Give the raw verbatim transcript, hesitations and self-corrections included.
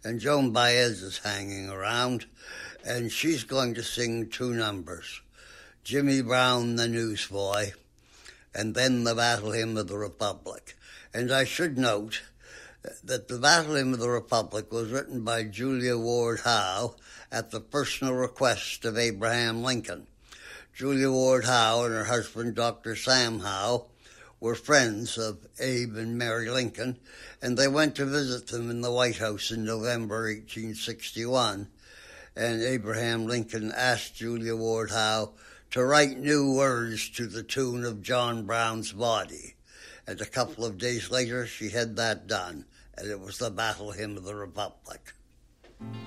and Joan Baez is hanging around, and she's going to sing two numbers, Jimmy Brown, the Newsboy, and then the Battle Hymn of the Republic. And I should note that the Battle Hymn of the Republic was written by Julia Ward Howe at the personal request of Abraham Lincoln. Julia Ward Howe and her husband, Doctor Sam Howe, were friends of Abe and Mary Lincoln, and they went to visit them in the White House in November eighteen sixty-one. And Abraham Lincoln asked Julia Ward Howe to write new words to the tune of John Brown's Body. And a couple of days later, she had that done, and it was the Battle Hymn of the Republic.